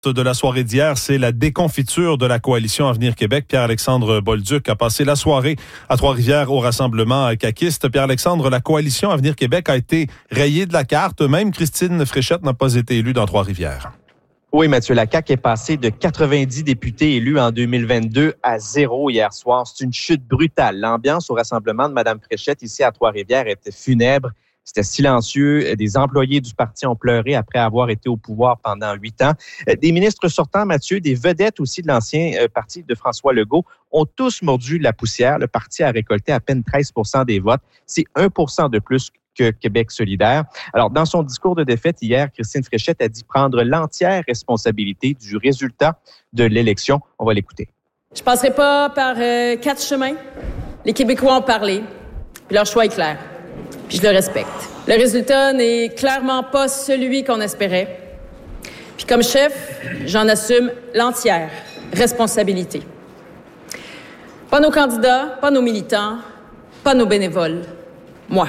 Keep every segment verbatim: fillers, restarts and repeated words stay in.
De la soirée d'hier, c'est la déconfiture de la coalition Avenir Québec. Pierre-Alexandre Bolduc a passé la soirée à Trois-Rivières au rassemblement caquiste. Pierre-Alexandre, la coalition Avenir Québec a été rayée de la carte. Même Christine Fréchette n'a pas été élue dans Trois-Rivières. Oui, Mathieu, la C A Q est passée de quatre-vingt-dix députés élus en deux mille vingt-deux à zéro hier soir. C'est une chute brutale. L'ambiance au rassemblement de Mme Fréchette ici à Trois-Rivières était funèbre. C'était silencieux. Des employés du parti ont pleuré après avoir été au pouvoir pendant huit ans. Des ministres sortants, Mathieu, des vedettes aussi de l'ancien parti de François Legault, ont tous mordu la poussière. Le parti a récolté à peine treize pour cent des votes. C'est un pour cent de plus que Québec solidaire. Alors, dans son discours de défaite hier, Christine Fréchette a dit prendre l'entière responsabilité du résultat de l'élection. On va l'écouter. Je passerai pas par euh, quatre chemins. Les Québécois ont parlé, puis leur choix est clair. Puis je le respecte. Le résultat n'est clairement pas celui qu'on espérait. Puis comme chef, j'en assume l'entière responsabilité. Pas nos candidats, pas nos militants, pas nos bénévoles. Moi.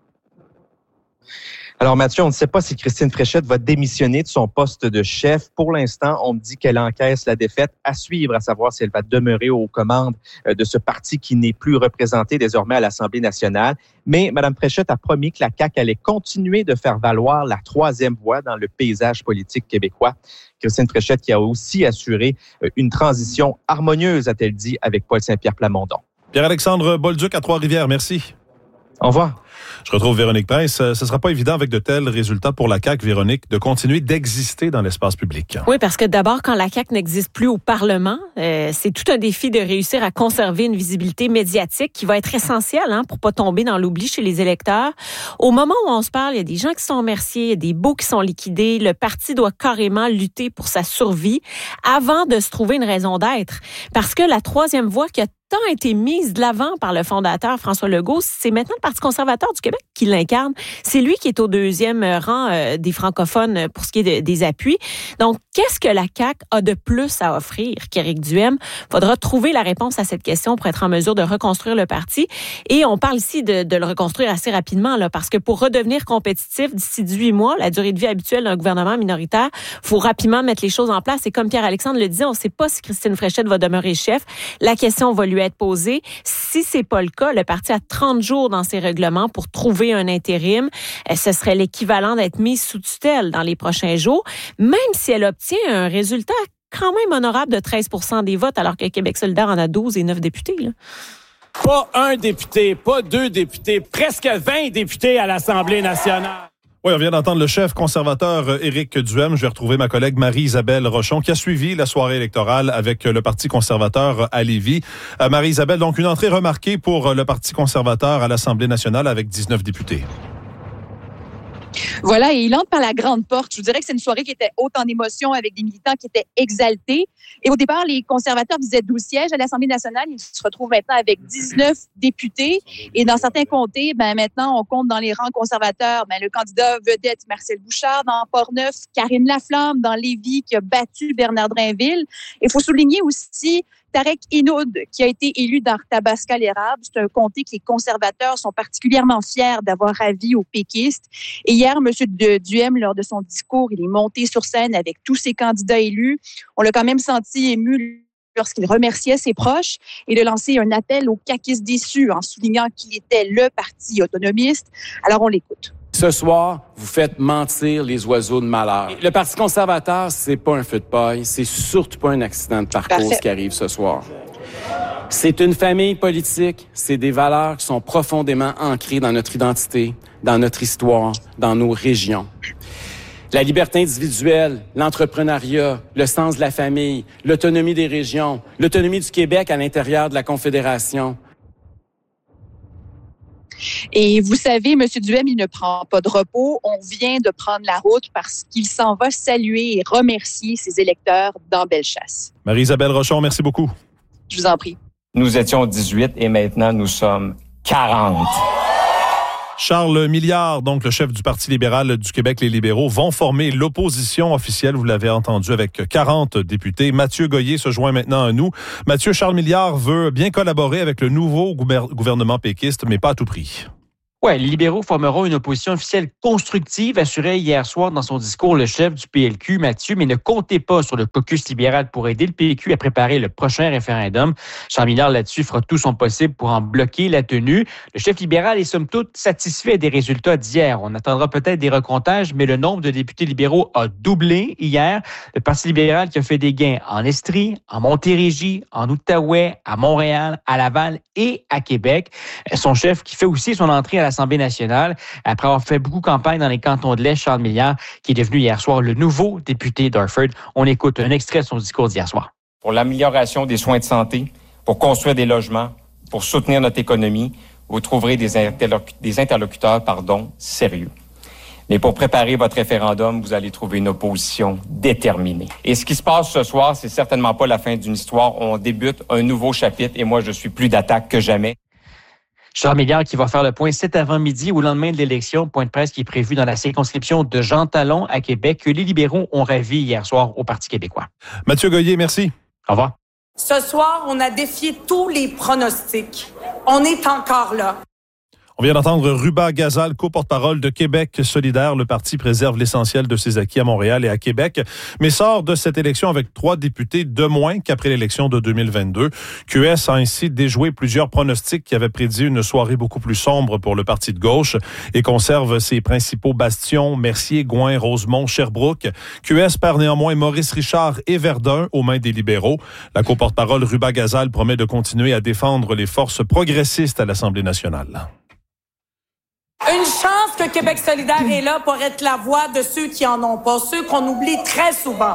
Alors Mathieu, on ne sait pas si Christine Fréchette va démissionner de son poste de chef. Pour l'instant, on me dit qu'elle encaisse la défaite. À suivre, à savoir si elle va demeurer aux commandes de ce parti qui n'est plus représenté désormais à l'Assemblée nationale. Mais Mme Fréchette a promis que la C A Q allait continuer de faire valoir la troisième voie dans le paysage politique québécois. Christine Fréchette qui a aussi assuré une transition harmonieuse, a-t-elle dit, avec Paul Saint-Pierre Plamondon. Pierre-Alexandre Bolduc à Trois-Rivières, merci. Au revoir. Je retrouve Véronique Prince. Ce ne sera pas évident avec de tels résultats pour la C A Q, Véronique, de continuer d'exister dans l'espace public. Oui, parce que d'abord, quand la C A Q n'existe plus au Parlement, euh, c'est tout un défi de réussir à conserver une visibilité médiatique qui va être essentielle hein, pour pas tomber dans l'oubli chez les électeurs. Au moment où on se parle, il y a des gens qui sont remerciés, il y a des baux qui sont liquidés. Le parti doit carrément lutter pour sa survie avant de se trouver une raison d'être. Parce que la troisième voie qui a tant été mise de l'avant par le fondateur François Legault, c'est maintenant le Parti conservateur du Québec qui l'incarne. C'est lui qui est au deuxième rang euh, des francophones pour ce qui est de, des appuis. Donc, qu'est-ce que la C A Q a de plus à offrir qu'Éric Duhem? Il faudra trouver la réponse à cette question pour être en mesure de reconstruire le parti. Et on parle ici de, de le reconstruire assez rapidement, là, parce que pour redevenir compétitif d'ici dix-huit mois, la durée de vie habituelle d'un gouvernement minoritaire, il faut rapidement mettre les choses en place. Et comme Pierre-Alexandre le disait, on ne sait pas si Christine Fréchette va demeurer chef. La question va lui être posée. Si c'est pas le cas, le parti a trente jours dans ses règlements pour trouver un intérim. Ce serait l'équivalent d'être mis sous tutelle dans les prochains jours, même si elle obtient un résultat quand même honorable de treize pour cent des votes, alors que Québec solidaire en a douze et neuf députés. Là. Pas un député, pas deux députés, presque vingt députés à l'Assemblée nationale. Oui, on vient d'entendre le chef conservateur Éric Duhem. Je vais retrouver ma collègue Marie-Isabelle Rochon qui a suivi la soirée électorale avec le Parti conservateur à Lévis. Euh, Marie-Isabelle, donc une entrée remarquée pour le Parti conservateur à l'Assemblée nationale avec dix-neuf députés. Voilà, et il entre par la grande porte. Je vous dirais que c'est une soirée qui était haute en émotions avec des militants qui étaient exaltés. Et au départ, les conservateurs visaient douze sièges à l'Assemblée nationale. Ils se retrouvent maintenant avec dix-neuf députés. Et dans certains comtés, ben maintenant, on compte dans les rangs conservateurs ben, le candidat vedette Marcel Bouchard dans Port-Neuf, Karine Laflamme dans Lévis qui a battu Bernard Drainville. Il faut souligner aussi Tarek Hinoud, qui a été élu dans Tabasca-l'Érable. C'est un comté que les conservateurs sont particulièrement fiers d'avoir ravi aux péquistes. Et hier, M. Duhem, lors de son discours, il est monté sur scène avec tous ses candidats élus. On l'a quand même senti ému lorsqu'il remerciait ses proches et de lancer un appel aux caquistes déçus en soulignant qu'il était le parti autonomiste. Alors, on l'écoute. Ce soir, vous faites mentir les oiseaux de malheur. Le Parti conservateur, c'est pas un feu de paille, c'est surtout pas un accident de parcours Parfait. Qui arrive ce soir. C'est une famille politique, c'est des valeurs qui sont profondément ancrées dans notre identité, dans notre histoire, dans nos régions. La liberté individuelle, l'entrepreneuriat, le sens de la famille, l'autonomie des régions, l'autonomie du Québec à l'intérieur de la Confédération. Et vous savez, M. Duhem, il ne prend pas de repos. On vient de prendre la route parce qu'il s'en va saluer et remercier ses électeurs dans Bellechasse. Marie-Isabelle Rochon, merci beaucoup. Je vous en prie. Nous étions dix-huit et maintenant nous sommes quarante. Charles Milliard, donc le chef du Parti libéral du Québec, les libéraux, vont former l'opposition officielle, vous l'avez entendu, avec quarante députés. Mathieu Goyer se joint maintenant à nous. Mathieu, Charles Milliard veut bien collaborer avec le nouveau gouvernement péquiste, mais pas à tout prix. Oui, les libéraux formeront une opposition officielle constructive, assurait hier soir dans son discours le chef du P L Q, Mathieu, mais ne comptez pas sur le caucus libéral pour aider le P Q à préparer le prochain référendum. Charles Milliard, là-dessus, fera tout son possible pour en bloquer la tenue. Le chef libéral est somme toute satisfait des résultats d'hier. On attendra peut-être des recomptages, mais le nombre de députés libéraux a doublé hier. Le Parti libéral qui a fait des gains en Estrie, en Montérégie, en Outaouais, à Montréal, à Laval et à Québec. Son chef qui fait aussi son entrée à l'Assemblée nationale après avoir fait beaucoup campagne dans les cantons de l'Est, Charles Milliard, qui est devenu hier soir le nouveau député d'Harford. On écoute un extrait de son discours d'hier soir. Pour l'amélioration des soins de santé, pour construire des logements, pour soutenir notre économie, vous trouverez des, interloc- des interlocuteurs pardon, sérieux. Mais pour préparer votre référendum, vous allez trouver une opposition déterminée. Et ce qui se passe ce soir, c'est certainement pas la fin d'une histoire. On débute un nouveau chapitre et moi, je suis plus d'attaque que jamais. Charles Milliard qui va faire le point cet avant-midi au lendemain de l'élection. Point de presse qui est prévu dans la circonscription de Jean Talon à Québec que les libéraux ont ravi hier soir au Parti québécois. Mathieu Goyer, merci. Au revoir. Ce soir, on a défié tous les pronostics. On est encore là. On vient d'entendre Ruba Gazal, co-porte-parole de Québec solidaire. Le parti préserve l'essentiel de ses acquis à Montréal et à Québec, mais sort de cette élection avec trois députés de moins qu'après l'élection de deux mille vingt-deux. Q S a ainsi déjoué plusieurs pronostics qui avaient prédit une soirée beaucoup plus sombre pour le parti de gauche et conserve ses principaux bastions, Mercier, Gouin, Rosemont, Sherbrooke. Q S perd néanmoins Maurice Richard et Verdun aux mains des libéraux. La co-porte-parole Ruba Gazal promet de continuer à défendre les forces progressistes à l'Assemblée nationale. Une chance que Québec solidaire est là pour être la voix de ceux qui en ont pas, ceux qu'on oublie très souvent.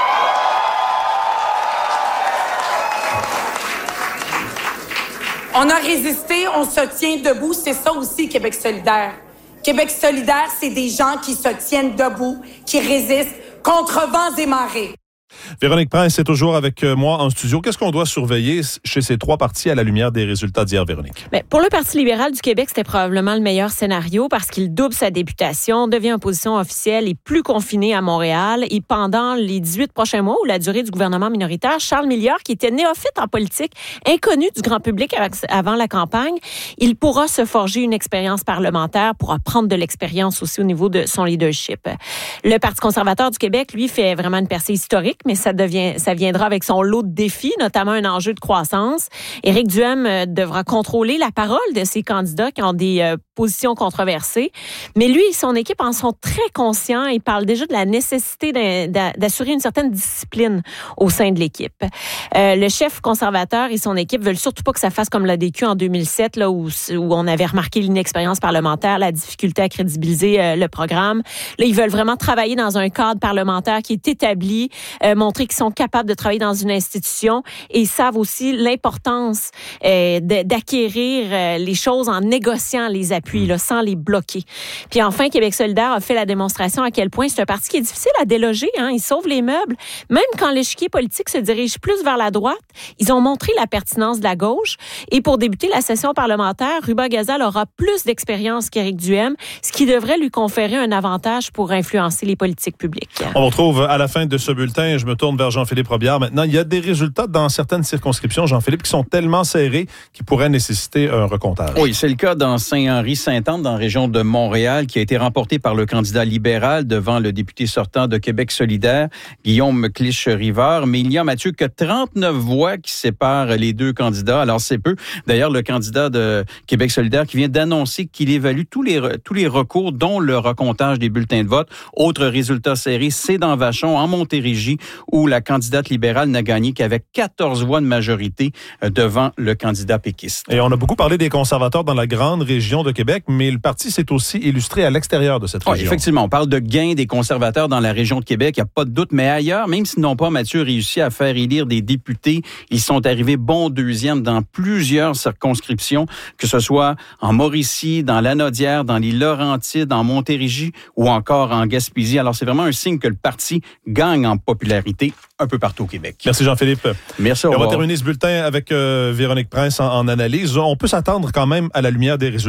On a résisté, on se tient debout, c'est ça aussi Québec solidaire. Québec solidaire, c'est des gens qui se tiennent debout, qui résistent contre vents et marées. Véronique Prince est toujours avec moi en studio. Qu'est-ce qu'on doit surveiller chez ces trois partis à la lumière des résultats d'hier, Véronique? Bien, pour le Parti libéral du Québec, c'était probablement le meilleur scénario parce qu'il double sa députation, devient en position officielle et plus confiné à Montréal. Et pendant les dix-huit prochains mois ou la durée du gouvernement minoritaire, Charles Milliard, qui était néophyte en politique, inconnu du grand public avant la campagne, il pourra se forger une expérience parlementaire, pourra prendre de l'expérience aussi au niveau de son leadership. Le Parti conservateur du Québec, lui, fait vraiment une percée historique, mais ça devient, ça viendra avec son lot de défis, notamment un enjeu de croissance. Éric Duhem euh, devra contrôler la parole de ses candidats qui ont des euh, positions controversées. Mais lui et son équipe en sont très conscients et parlent déjà de la nécessité d'assurer une certaine discipline au sein de l'équipe. Euh, le chef conservateur et son équipe veulent surtout pas que ça fasse comme l'A D Q en deux mille sept, là, où, où on avait remarqué l'inexpérience parlementaire, la difficulté à crédibiliser euh, le programme. Là, ils veulent vraiment travailler dans un cadre parlementaire qui est établi, euh, montrer qu'ils sont capables de travailler dans une institution et ils savent aussi l'importance euh, de, d'acquérir euh, les choses en négociant les appuis, là, sans les bloquer. Puis enfin, Québec solidaire a fait la démonstration à quel point c'est un parti qui est difficile à déloger. Hein. Il sauve les meubles. Même quand l'échiquier politique se dirige plus vers la droite, ils ont montré la pertinence de la gauche. Et pour débuter la session parlementaire, Ruba Gazal aura plus d'expérience qu'Éric Duhem, ce qui devrait lui conférer un avantage pour influencer les politiques publiques. On retrouve à la fin de ce bulletin, je me tourne vers Jean-Philippe Robillard. Maintenant, il y a des résultats dans certaines circonscriptions, Jean-Philippe, qui sont tellement serrés qu'ils pourraient nécessiter un recomptage. Oui, c'est le cas dans Saint-Henri-Sainte-Anne, dans la région de Montréal, qui a été remporté par le candidat libéral devant le député sortant de Québec solidaire, Guillaume Clich-Rivard. Mais il y a, Mathieu, que trente-neuf voix qui séparent les deux candidats. Alors, c'est peu. D'ailleurs, le candidat de Québec solidaire qui vient d'annoncer qu'il évalue tous les, tous les recours, dont le recomptage des bulletins de vote. Autre résultat serré, c'est dans Vachon, en Montérégie, où la candidate libérale n'a gagné qu'avec quatorze voix de majorité devant le candidat péquiste. Et on a beaucoup parlé des conservateurs dans la grande région de Québec, mais le parti s'est aussi illustré à l'extérieur de cette région. Oui, effectivement, on parle de gains des conservateurs dans la région de Québec, il n'y a pas de doute, mais ailleurs, même s'ils n'ont pas, Mathieu, réussi à faire élire des députés, ils sont arrivés bons deuxièmes dans plusieurs circonscriptions, que ce soit en Mauricie, dans l'Anaudière, dans les Laurentides, en Montérégie ou encore en Gaspésie. Alors, c'est vraiment un signe que le parti gagne en popularité un peu partout au Québec. Merci Jean-Philippe. Merci, au revoir. On va terminer ce bulletin avec euh, Véronique Prince en, en analyse. On peut s'attendre quand même à la lumière des résultats, Véronique,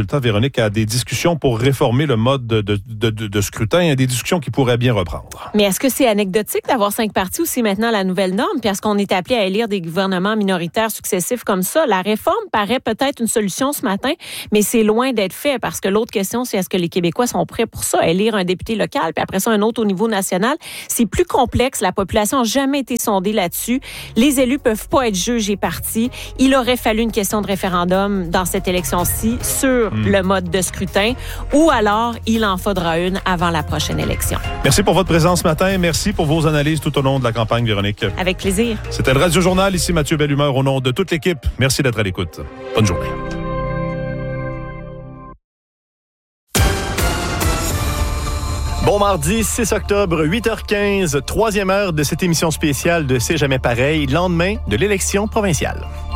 Véronique, à des discussions pour réformer le mode de, de, de, de scrutin, et des discussions qui pourraient bien reprendre. Mais est-ce que c'est anecdotique d'avoir cinq partis ou c'est maintenant la nouvelle norme? Puis est-ce qu'on est appelé à élire des gouvernements minoritaires successifs comme ça? La réforme paraît peut-être une solution ce matin, mais c'est loin d'être fait parce que l'autre question, c'est est-ce que les Québécois sont prêts pour ça? Élire un député local, puis après ça, un autre au niveau national. C'est plus complexe. La population n'a jamais été sondée là-dessus. Les élus peuvent pas être jugés partis. Il aurait fallu une question de référendum dans cette élection-ci sur mmh. le mode de scrutin, ou alors il en faudra une avant la prochaine élection. Merci pour votre présence ce matin. Merci pour vos analyses tout au long de la campagne, Véronique. Avec plaisir. C'était le Radio Journal. Ici Mathieu Bellumeur au nom de toute l'équipe. Merci d'être à l'écoute. Bonne journée. Bon mardi, six octobre, huit heures quinze, troisième heure de cette émission spéciale de C'est jamais pareil, lendemain de l'élection provinciale.